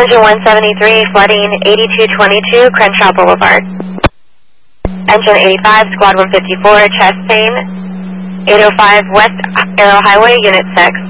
Engine 173, flooding 8222 Crenshaw Boulevard. Engine 85, Squad 154, chest pain, 805 West Arrow Highway, Unit 6.